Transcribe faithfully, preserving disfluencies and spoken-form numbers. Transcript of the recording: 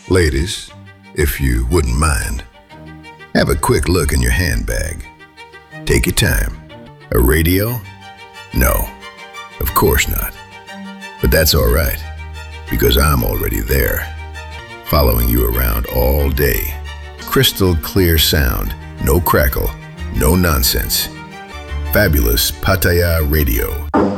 Ladies, if you wouldn't mind, have a quick look in your handbag. Take your time. A radio? No, of course not. But that's all right, because I'm already there, following you around all day. Crystal clear sound, no crackle, no nonsense. Fabulous Pattaya Radio.